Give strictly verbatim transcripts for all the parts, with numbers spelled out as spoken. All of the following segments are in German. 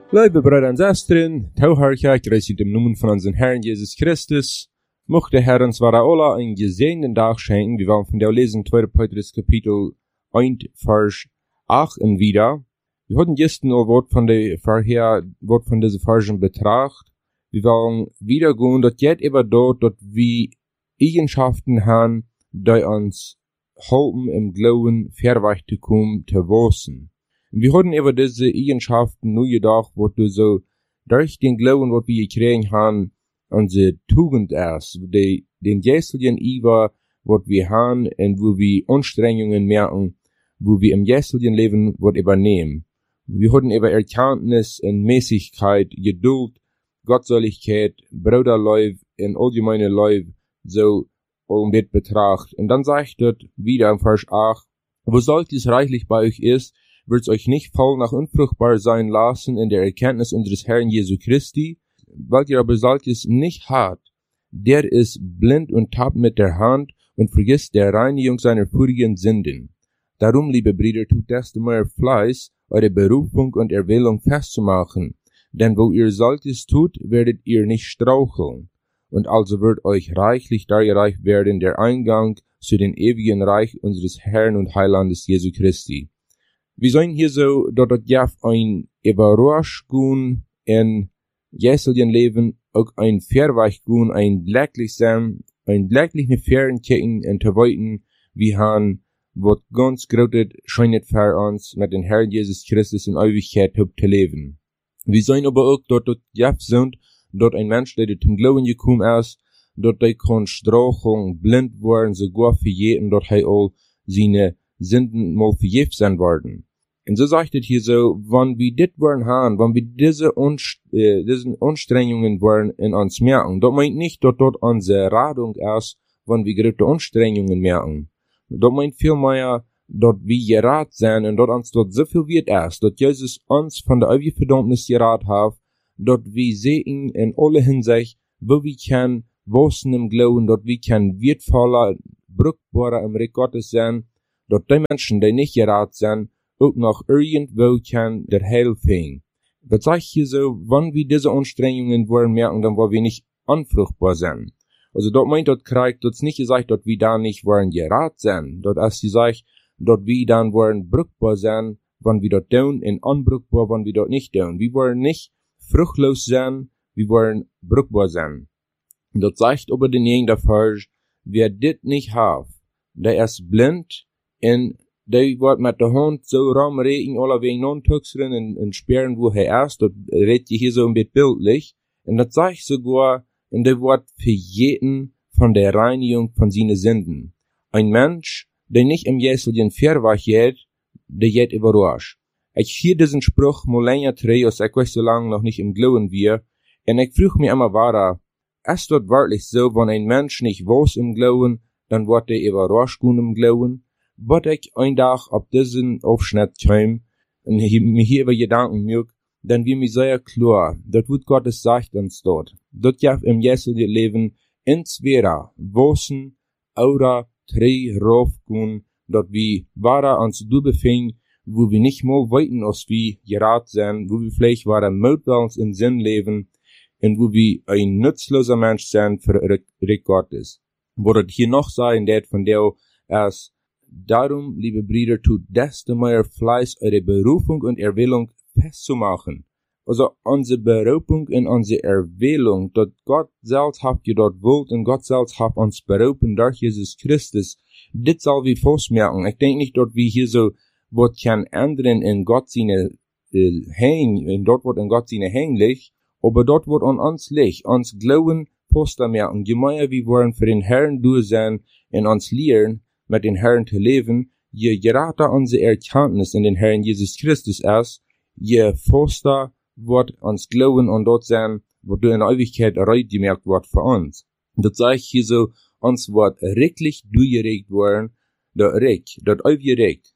Liebe Brüder und Schwestern, Tauharcha, grüß im Namen von unserem Herrn Jesus Christus. Mochte der Herr uns wahre Allah einen gesegneten Tag schenken. Wir wollen von der lesen zweiter Petrus Kapitel eins, Vers acht und wieder. Wir hatten gestern ein Wort von der vorher, Wort von dieser Versen betracht. Wir wollen wieder gehen, dass jetzt über dort, dass wir Eigenschaften haben, die uns helfen, im Glauben verweicht zu kommen, zu wachsen. Wir hatten über diese Eigenschaften nur gedacht, wo du so durch den Glauben, was wir gekriegt haben, unsere Tugend ist, die, den geistlichen Iver, was wir haben, und wo wir Anstrengungen merken, wo wir im geistlichen Leben was übernehmen. Wir hatten über Erkenntnis und Mäßigkeit, Geduld, Gottseligkeit, Bruderleib und allgemeine Leib, so um das betracht. Und dann sagt dort wieder im Vers acht, wo solches reichlich bei euch ist, wird's euch nicht faul nach unfruchtbar sein lassen in der Erkenntnis unseres Herrn Jesu Christi, weil ihr aber solches nicht habt, der ist blind und tappt mit der Hand und vergisst der Reinigung seiner vorigen Sünden. Darum, liebe Brüder, tut desto mehr Fleiß, eure Berufung und Erwählung festzumachen, denn wo ihr solches tut, werdet ihr nicht straucheln, und also wird euch reichlich dargereicht werden der Eingang zu den ewigen Reich unseres Herrn und Heilandes Jesu Christi. Wir sehen hier so, dass das ja ein Überraschung in jesseljen Leben auch ein Verweichung, ein glücklich sein, ein glückliche Fernkehren und zu weiten, wir haben, was ganz großes scheint für uns, mit dem Herrn Jesus Christus in Ewigkeit zu leben. Wir sehen aber auch, dass das ja sind, dass ein Mensch, der zum Glauben gekommen ist, dass der kann straucheln, blind werden, sogar für jeden, dass er all seine Sünden mal vergeben sein werden. Und so sagt es hier so, wenn wir dit wollen haben, wenn wir diese, Unst äh, diese Anstrengungen wollen in uns merken, das meint nicht, dass dort unsere Radung ist, wenn wir große Anstrengungen merken. Das meint vielmehr, dass wir gerat sind und dass uns dort so viel wird ist, dass Jesus uns von der ewigen Verdammnis gerat hat, dass wir sehen in alle Hinsicht, wo wir können wachsen im Glauben, dass wir können wertvoller, brauchbarer im Reich Gottes sein, dass die Menschen, die nicht gerat sind, auch noch irgendwo kann der Heil finden. Das zeigt hier so, wenn wir diese Anstrengungen wollen merken, dann wollen wir nicht unfruchtbar sein. Also dort meint dort Krieg, dort nicht gesagt, dass wir da nicht wollen gerat sein. Dort ist gesagt, dass wir dann wollen brauchbar sein, wenn wir dort tun, und unbrauchbar, wenn wir dort nicht tun. Wir wollen nicht fruchtlos sein, wir wollen brauchbar sein. Dort sagt aber denjenigen der Vers, wer dit nicht hat, der ist blind, und der wird mit der Hand so rumreden, alle wegen non-tuxeren und, und sperren, wo er ist. Das redet hier so ein bisschen bildlich. Und das sagt sogar, und der wird für jeden von der Reinigung von seinen Sünden. Ein Mensch, der nicht im jesseljen Verwach geht, der geht überrascht. Ich hier diesen Spruch mal länger dreh, als ich weiß so lange noch nicht im Glauben wir. Und ich frage mich immer weiter, ist das wirklich so, wenn ein Mensch nicht weiß im Glauben, dann wird er überrascht im Glauben? Wat ich ein Tag auf diesen Aufschnitt käme und mir hier über Gedanken mög, dann wird mir sehr klar, das wird Gottes sagt uns dort. Dort ja im jesseljen Leben entweder wosen oder drei raufgehen, dort wie wahrer uns du befing, wo wir nicht mal weiten als wie gerat sind, wo wir vielleicht wahrer Mutwillens in Sinn leben und wo wir ein nutzloser Mensch sind für Reich Gottes. Wo das hier noch sein, der von der erst darum, liebe Brüder, tut desto mehr Fleiß, eure Berufung und Erwählung festzumachen. Also unsere Berufung und unsere Erwählung, dass Gott selbst habt ihr dort wollt und Gott selbst habt uns berufen durch Jesus Christus, das soll wir festmerken. Ich denke nicht, dass wir hier so was kann ändern in Gott seine äh, Häng, dort wird in Gott seine hänglich, aber dort wird an uns liegt, uns Glauben festmerken. Je mehr wir wollen für den Herrn durch sein und uns lehren, mit den Herrn zu leben, je gerater unsere Erkenntnis in den Herrn Jesus Christus ist, je fester wird uns Glauben und dort sein, wo du in Ewigkeit erreicht gemerkt wird für uns. Das sage ich hier so, uns wird rechtlich durchgeregt worden, der Recht, das aufgeregt,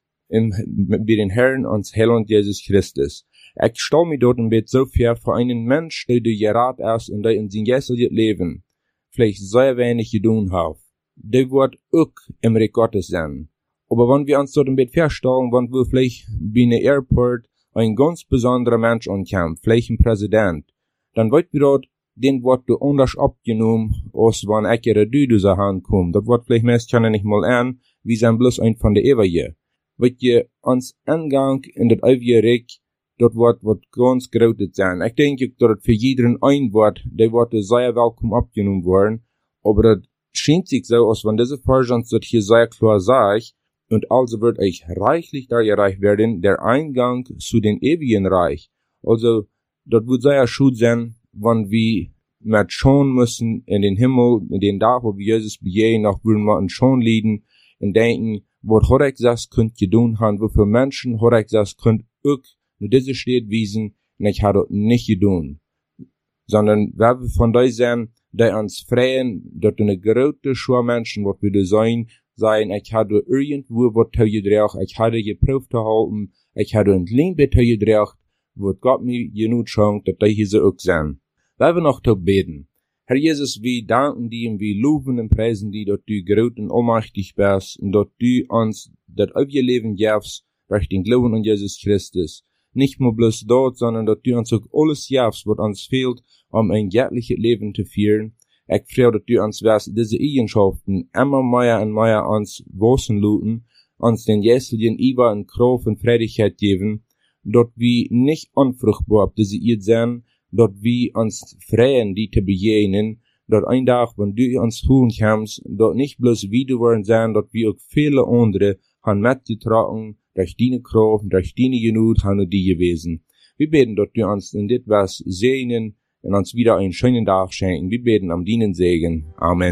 bei den Herrn uns Heiland Jesus Christus. Ich stelle mir dort ein bisschen so vor, für einen Mensch, der du gerat ist und der in sein geistliches Leben vielleicht sehr wenig getan hat, der wird auch im Reich Gottes sein. Aber wenn wir uns dort ein bisschen vorstellen, wenn wir vielleicht bei einem Airport ein ganz besonderer Mensch ankam, vielleicht ein Präsident, dann wird dort den wird du anders abgenommen, als wenn ich ihre Düde so ankommt. Das wird vielleicht meist kann nicht mal an, wie sein bloß ein von der Ewige. Wird je ans Angang in das ewige Reich, dort wird wird ganz großes sein. Ich denke, dass für jeden ein Wort, der wird sehr willkommen abgenommen worden, aber das scheint sich so, als wenn diese Version das hier sehr klar sagt, und also wird euch reichlich da erreicht werden, der Eingang zu den ewigen Reich. Also, dort wird sehr schön sein, wenn wir mit schon müssen in den Himmel, in den Tag, wo wir Jesus begehen, noch würden wir uns schon lieben und denken, was hat ich das könnt ihr tun haben, wofür Menschen hat ich das könnt ich nur diese steht wiesen, und ich habe das nicht getan. Sondern, wenn wir von da sein, die uns freien, dort eine große Schar Menschen, was wir sein, sein, ich hatte irgendwo was gedreht, ich hatte geprüft zu halten, ich hatte ein Leinbett gedreht, wo Gott mir genug schenkt, dass die hier so auch sein. Weil wir noch zu beten. Herr Jesus, wir danken dir und wir loben und preisen dir, dass du groß und allmächtig bist und dass du uns das ewige Leben gibst, durch den Glauben an Jesus Christus. Nicht nur bloß dort, sondern dass du uns auch alles gibst, was uns fehlt, um ein göttliches Leben zu führen. Ich freue, dass du uns wirst, diese Eigenschaften immer mehr und mehr uns wachsen lassen, uns den jährlichen Iber und Kraft und Freudigkeit geben, dort wir nicht unfruchtbar auf diese Erde sind, dort wir uns freuen, die zu begegnen, dort ein Tag, wenn du uns holen kommst, dort nicht bloß wieder werden sein, dort wir auch viele andere haben mitgetragen, durch deine Kraft, durch deine Genut haben die gewesen. Wir beten, dass du uns in dit was segnen und uns wieder einen schönen Tag schenken. Wir beten am deinen Segen. Amen.